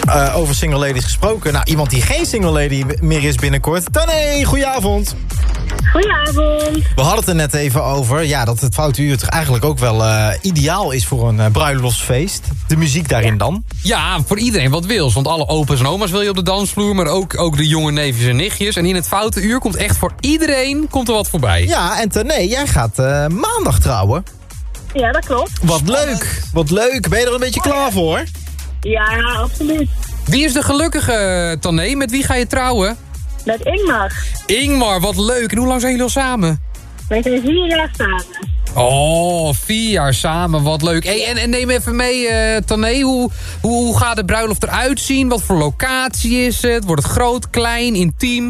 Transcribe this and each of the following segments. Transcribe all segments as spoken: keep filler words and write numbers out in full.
Uh, over single ladies gesproken. Nou, iemand die geen single lady meer is binnenkort. Tané, goedenavond. Goedenavond. We hadden het er net even over. Ja, dat het Foute Uur toch eigenlijk ook wel uh, ideaal is voor een uh, bruiloftsfeest. De muziek daarin ja. dan. Ja, voor iedereen wat wils. Want alle opa's en oma's wil je op de dansvloer. Maar ook, ook de jonge neefjes en nichtjes. En in het Foute Uur komt echt voor iedereen komt er wat voorbij. Ja, en Tané, jij gaat uh, maandag trouwen. Ja, dat klopt. Wat leuk. Wat leuk. Ben je er een beetje klaar voor? Ja, absoluut. Wie is de gelukkige, Tané? Met wie ga je trouwen? Met Ingmar. Ingmar, wat leuk. En hoe lang zijn jullie al samen? We zijn vier jaar samen. Oh, vier jaar samen, wat leuk. Hey, en, en neem even mee, uh, Tané, hoe, hoe, hoe gaat de bruiloft eruit zien? Wat voor locatie is het? Wordt het groot, klein, intiem?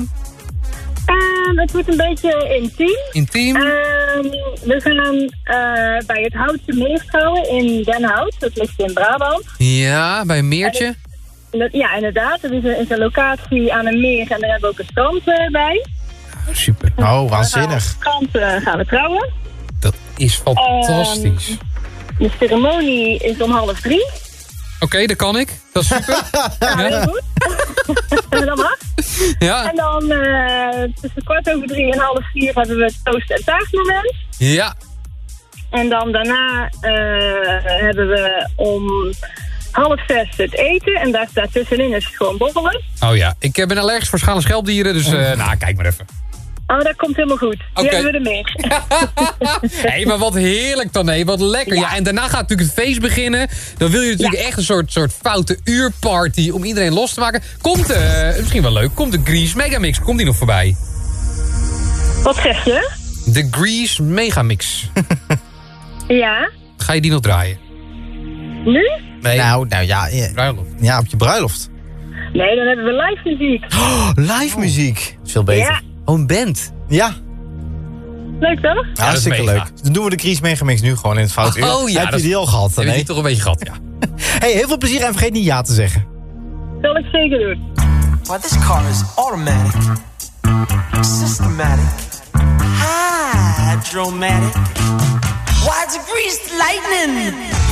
Um, het wordt een beetje intiem. Intiem? Um, we gaan uh, bij het Houtse Meer trouwen in Den Hout. Dat ligt in Brabant. Ja, bij een meertje. Dat, ja, inderdaad. Er is een, is een locatie aan een meer en daar hebben we ook een strand uh, bij. Oh, super. Oh, waanzinnig. Op het strand uh, gaan we trouwen. Dat is fantastisch. Um, de ceremonie is om half drie. Oké, okay, dat kan ik. Dat is super. Ja, heel goed. Dat mag. Ja. En dan uh, tussen kwart over drie en half vier hebben we het toast- en taartmoment. Ja. En dan daarna uh, hebben we om half zes het eten. En daar staat tussenin is het gewoon borrelen. Oh ja, ik ben allergisch voor schalen schelpdieren, dus uh, nou, kijk maar even. Oh, dat komt helemaal goed. Die okay. hebben we er meer. Hé, hey, maar wat heerlijk dan, hé. Wat lekker. Ja. ja, en daarna gaat natuurlijk het feest beginnen. Dan wil je natuurlijk ja. echt een soort, soort foute uurparty om iedereen los te maken. Komt, uh, misschien wel leuk, komt de Grease Megamix. Komt die nog voorbij? Wat zeg je? De Grease Megamix. Ja. Ga je die nog draaien? Nu? Nee. Nou, nou ja. ja. Bruiloft. Ja, op je bruiloft. Nee, dan hebben we live muziek. Oh, live muziek. Dat is veel beter. Ja. Oh, een band. Ja. Leuk toch? Ja, hartstikke leuk. Dan doen we de Grease Megamix nu gewoon in het Foute Uur. Oh ja. Heb je die al gehad? Heb je die toch een beetje gehad, ja. Hey, heel veel plezier en vergeet niet ja te zeggen. Zal ik zeker doen. Well, this car is automatic, systematic, hydromatic. Why, it's greased lightning.